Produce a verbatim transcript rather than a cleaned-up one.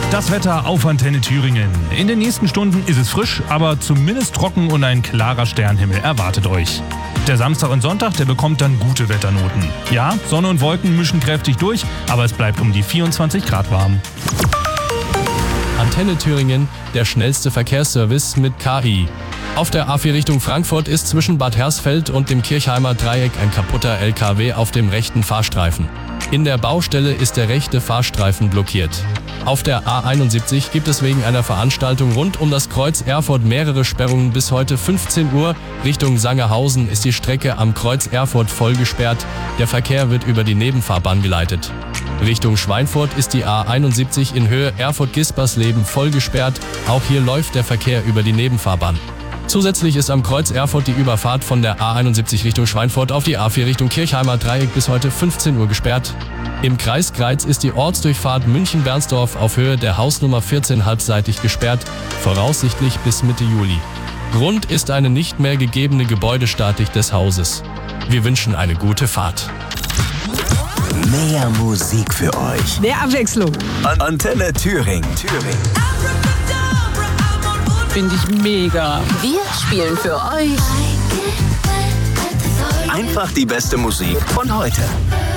Das Wetter auf Antenne Thüringen. In den nächsten Stunden ist es frisch, aber zumindest trocken und ein klarer Sternhimmel erwartet euch. Der Samstag und Sonntag, der bekommt dann gute Wetternoten. Ja, Sonne und Wolken mischen kräftig durch, aber es bleibt um die vierundzwanzig Grad warm. Antenne Thüringen, der schnellste Verkehrsservice mit K I. Auf der A vier Richtung Frankfurt ist zwischen Bad Hersfeld und dem Kirchheimer Dreieck ein kaputter L K W auf dem rechten Fahrstreifen. In der Baustelle ist der rechte Fahrstreifen blockiert. Auf der A einundsiebzig gibt es wegen einer Veranstaltung rund um das Kreuz Erfurt mehrere Sperrungen bis heute fünfzehn Uhr. Richtung Sangerhausen ist die Strecke am Kreuz Erfurt voll gesperrt. Der Verkehr wird über die Nebenfahrbahn geleitet. Richtung Schweinfurt ist die A einundsiebzig in Höhe Erfurt-Gispersleben voll gesperrt. Auch hier läuft der Verkehr über die Nebenfahrbahn. Zusätzlich ist am Kreuz Erfurt die Überfahrt von der A einundsiebzig Richtung Schweinfurt auf die A vier Richtung Kirchheimer Dreieck bis heute fünfzehn Uhr gesperrt. Im Kreis Greiz ist die Ortsdurchfahrt München-Bernsdorf auf Höhe der Hausnummer vierzehn halbseitig gesperrt, voraussichtlich bis Mitte Juli. Grund ist eine nicht mehr gegebene Gebäudestatik des Hauses. Wir wünschen eine gute Fahrt. Mehr Musik für euch. Mehr Abwechslung. An Antenne Thüringen. Thüringen. Finde ich mega. Wir spielen für euch Einfach die beste Musik von heute.